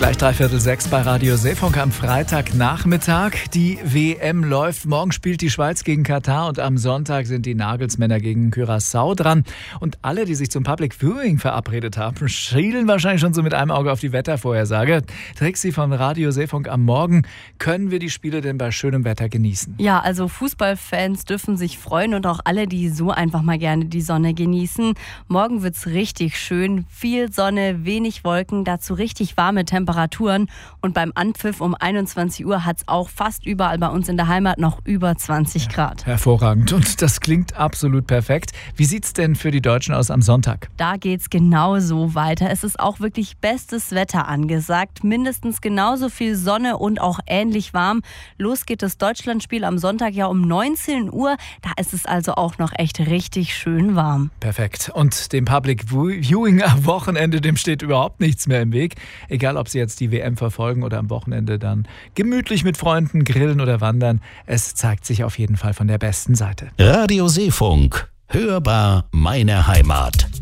Gleich 5:45 bei Radio Seefunk am Freitagnachmittag. Die WM läuft. Morgen spielt die Schweiz gegen Katar und am Sonntag sind die Nagelsmänner gegen Curaçao dran. Und alle, die sich zum Public Viewing verabredet haben, schielen wahrscheinlich schon so mit einem Auge auf die Wettervorhersage. Trixi von Radio Seefunk am Morgen. Können wir die Spiele denn bei schönem Wetter genießen? Ja, also Fußballfans dürfen sich freuen und auch alle, die so einfach mal gerne die Sonne genießen. Morgen wird's richtig schön. Viel Sonne, wenig Wolken, dazu richtig warme Temperaturen. Und beim Anpfiff um 21 Uhr hat es auch fast überall bei uns in der Heimat noch über 20 Grad. Hervorragend. Und das klingt absolut perfekt. Wie sieht es denn für die Deutschen aus am Sonntag? Da geht es genauso weiter. Es ist auch wirklich bestes Wetter angesagt. Mindestens genauso viel Sonne und auch ähnlich warm. Los geht das Deutschlandspiel am Sonntag ja um 19 Uhr. Da ist es also auch noch echt richtig schön warm. Perfekt. Und dem Public Viewing am Wochenende, dem steht überhaupt nichts mehr im Weg. Egal, ob Sie jetzt die WM verfolgen oder am Wochenende dann gemütlich mit Freunden grillen oder wandern. Es zeigt sich auf jeden Fall von der besten Seite. Radio Seefunk. Hörbar meine Heimat.